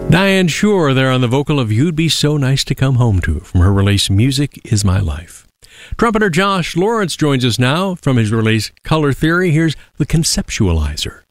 Diane Shore there on the vocal of You'd Be So Nice to Come Home To from her release Music Is My Life. Trumpeter Josh Lawrence joins us now from his release Color Theory. Here's The Conceptualizer.